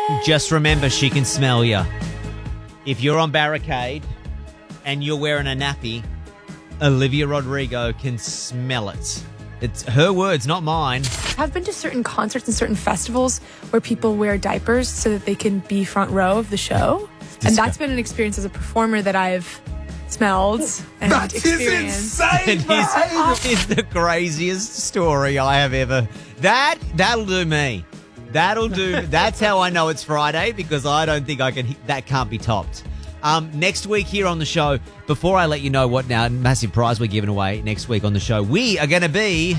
Just remember, she can smell you. If you're on barricade and you're wearing a nappy, Olivia Rodrigo can smell it. It's her words, not mine. I've been to certain concerts and certain festivals where people wear diapers so that they can be front row of the show. And that's been an experience as a performer that I've smelled and experienced. It is the craziest story I have ever. That'll do me. That'll do. That's how I know it's Friday, because I don't think I can. That can't be topped. Next week here on the show, before I let you know what now massive prize we're giving away next week on the show, we are going to be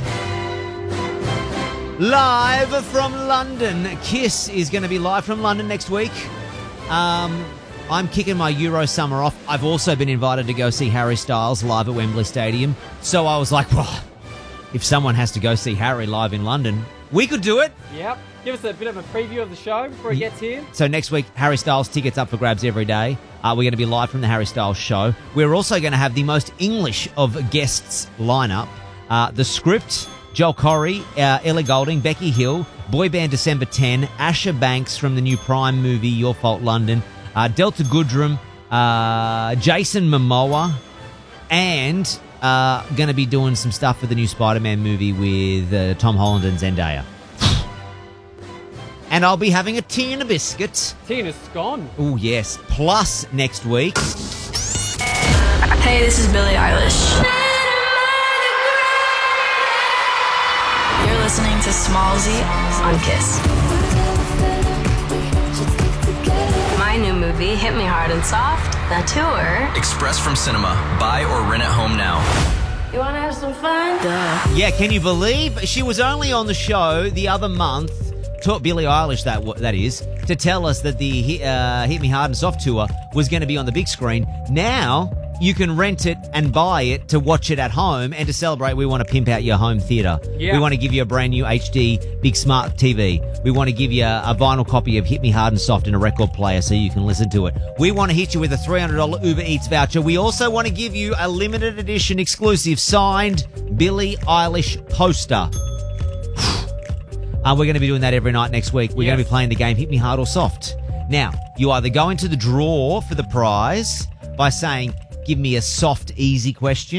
live from London. Kiss is going to be live from London next week. I'm kicking my Euro summer off. I've also been invited to go see Harry Styles live at Wembley Stadium. So I was like, well, if someone has to go see Harry live in London, we could do it. Yep. Give us a bit of a preview of the show before he gets here. So next week, Harry Styles tickets up for grabs every day. We're going to be live from the Harry Styles show. We're also going to have the most English of guests lineup. The Script, Joel Corey, Ellie Goulding, Becky Hill, Boy Band December 10, Asher Banks from the new Prime movie Your Fault London, Delta Goodrem, Jason Momoa, and going to be doing some stuff for the new Spider-Man movie with Tom Holland and Zendaya. And I'll be having a tea and a biscuit. Tea and a scone. Oh, yes. Plus, next week... Hey, this is Billie Eilish. You're listening to Smallzy on Kiss. My new movie, Hit Me Hard and Soft, the tour. Express from cinema. Buy or rent at home now. You want to have some fun? Duh. Yeah, can you believe she was only on the show the other month, Billie Eilish that is, to tell us that the Hit Me Hard and Soft tour was going to be on the big screen. Now you can rent it and buy it to watch it at home, and to celebrate, we want to pimp out your home theatre. Yeah. We want to give you a brand new HD big smart TV. We want to give you a vinyl copy of Hit Me Hard and Soft in a record player so you can listen to it. We want to hit you with a $300 Uber Eats voucher. We also want to give you a limited edition exclusive signed Billie Eilish poster. We're going to be doing that every night next week. We're going to be playing the game Hit Me Hard or Soft. Now, you either go into the draw for the prize by saying, give me a soft, easy question.